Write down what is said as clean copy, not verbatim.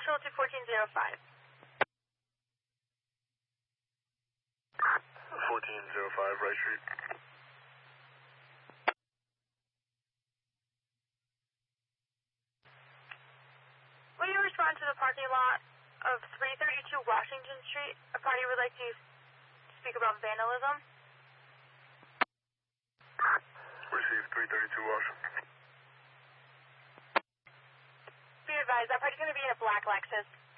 Central to 1405. 1405 Rice Street. Will you respond to the parking lot of 332 Washington Street? A party would like to speak about vandalism. Receive 332 Washington. Be advised, that party's going to be in a black Lexus.